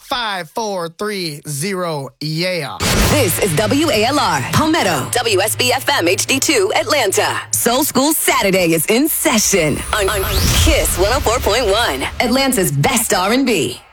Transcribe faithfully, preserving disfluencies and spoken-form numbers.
five, four, three, zero, yeah. This is W A L R, Palmetto, W S B F M H D two, Atlanta. Soul School Saturday is in session on, on Kiss one oh four point one, Atlanta's best R and B.